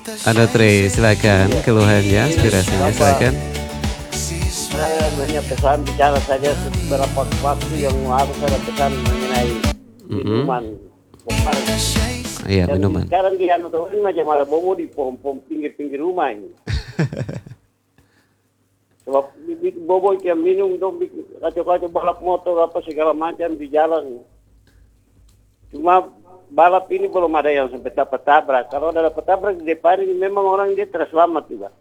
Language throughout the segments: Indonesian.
Anotre, silakan keluhannya, aspirasinya, silakan. Saya hanya pesan bicara saja beberapa waktu yang harus saya pesan mengenai minuman lokal. Iya, Dan minuman. sekarang di Anoto ini macam ada bobo di pohon-pohon pinggir-pinggir rumah ini. Sebab bobo yang minum dong kacau-kacau balap motor apa segala macam di jalan. Cuma balap ini belum ada yang sampai dapat tabrak. Kalau ada dapat tabrak di depan ini memang orang dia terselamat juga.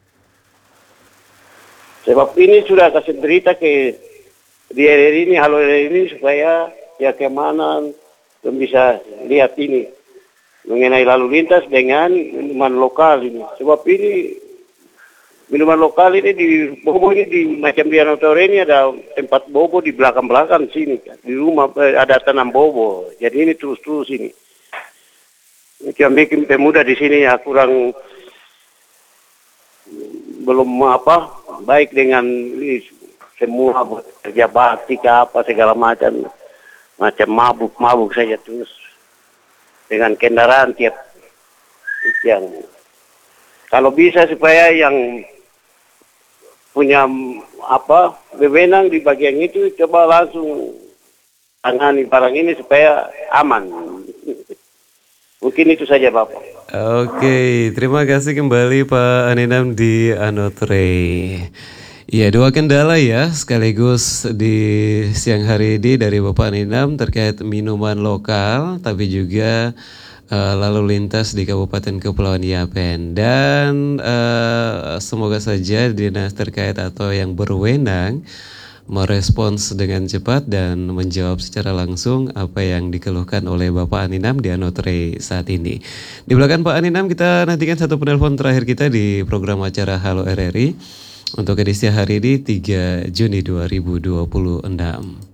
Sebab ini sudah kasih berita ke di RRI ini, Halo RRI ini supaya ya keamanan dan bisa lihat ini mengenai lalu lintas dengan minuman lokal ini. Sebab ini minuman lokal ini di bobo ini di macam di Anotore ini ada tempat bobo di belakang-belakang sini kan. Di rumah ada tanam bobo. Jadi ini terus-terus ini. Ini yang bikin pemuda di sini ya kurang belum baik dengan semua kerja bakti ke apa segala macam mabuk saja terus dengan kendaraan tiap yang kalau bisa supaya yang punya wewenang di bagian itu coba langsung tangani barang ini supaya aman. Mungkin itu saja Bapak. Oke, terima kasih kembali Pak Aninam di Anotre. Ya, dua kendala ya sekaligus di siang hari ini dari Bapak Aninam terkait minuman lokal, tapi juga lalu lintas di Kabupaten Kepulauan Yapen. Dan semoga saja dinas terkait atau yang berwenang merespons dengan cepat dan menjawab secara langsung apa yang dikeluhkan oleh Bapak Aninam di Anotre saat ini. Di belakang Pak Aninam kita nantikan satu penelpon terakhir kita di program acara Halo RRI untuk edisi hari ini 3 Juni 2026.